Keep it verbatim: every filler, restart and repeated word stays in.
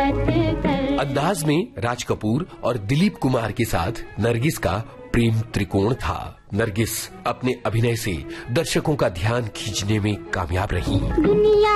अंदाज में राज कपूर और दिलीप कुमार के साथ नरगिस का प्रेम त्रिकोण था। नरगिस अपने अभिनय से दर्शकों का ध्यान खींचने में कामयाब रही।